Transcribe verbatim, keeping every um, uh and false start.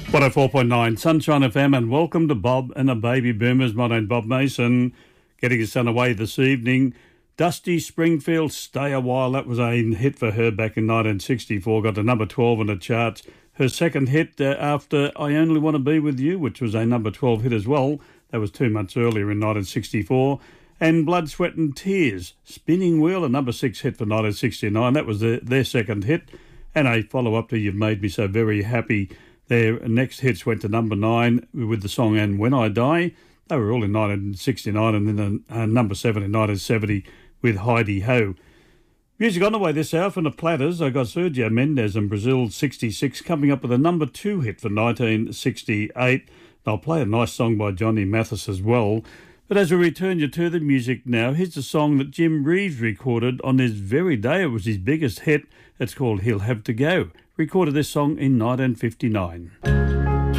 one oh four point nine Sunshine F M, and welcome to Bob and the Baby Boomers. My name's Bob Mason, getting us underway this evening. Dusty Springfield, Stay a While, that was a hit for her back in nineteen sixty-four, got to number twelve on the charts. Her second hit uh, after I Only Want to Be With You, which was a number twelve hit as well. That was two months earlier in nineteen sixty-four. And Blood, Sweat and Tears, Spinning Wheel, a number six hit for nineteen sixty-nine. That was their, their second hit. And a follow-up to You've Made Me So Very Happy. Their next hits went to number nine with the song And When I Die. They were all in nineteen sixty-nine, and then uh, number seven in nineteen seventy with Heidi Ho. Music on the way this hour from the Platters. I got Sergio Mendes and Brazil sixty-six coming up with a number two hit for nineteen sixty-eight. I'll play a nice song by Johnny Mathis as well. But as we return you to the music now, here's a song that Jim Reeves recorded on this very day. It was his biggest hit. It's called He'll Have to Go. Recorded this song in nineteen fifty-nine.